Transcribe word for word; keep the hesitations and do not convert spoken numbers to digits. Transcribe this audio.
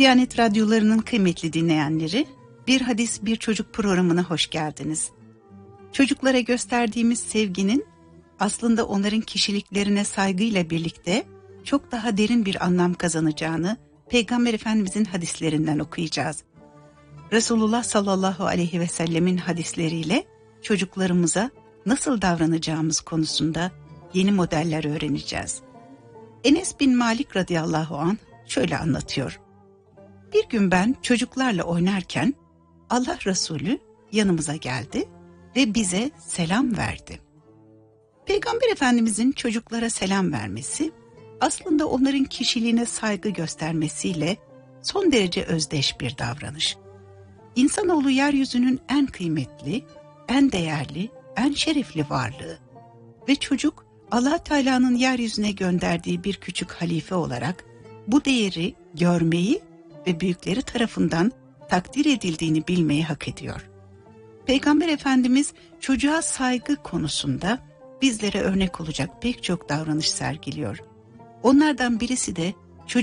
Diyanet Radyoları'nın kıymetli dinleyenleri, Bir Hadis Bir Çocuk programına hoş geldiniz. Çocuklara gösterdiğimiz sevginin aslında onların kişiliklerine saygıyla birlikte çok daha derin bir anlam kazanacağını Peygamber Efendimizin hadislerinden okuyacağız. Resulullah sallallahu aleyhi ve sellemin hadisleriyle çocuklarımıza nasıl davranacağımız konusunda yeni modeller öğreneceğiz. Enes bin Malik radıyallahu anh şöyle anlatıyor. Bir gün ben çocuklarla oynarken Allah Resulü yanımıza geldi ve bize selam verdi. Peygamber Efendimizin çocuklara selam vermesi aslında onların kişiliğine saygı göstermesiyle son derece özdeş bir davranış. İnsanoğlu yeryüzünün en kıymetli, en değerli, en şerefli varlığı ve çocuk Allah Teala'nın yeryüzüne gönderdiği bir küçük halife olarak bu değeri görmeyi ve büyükleri tarafından takdir edildiğini bilmeyi hak ediyor. Peygamber Efendimiz çocuğa saygı konusunda bizlere örnek olacak pek çok davranış sergiliyor. Onlardan birisi de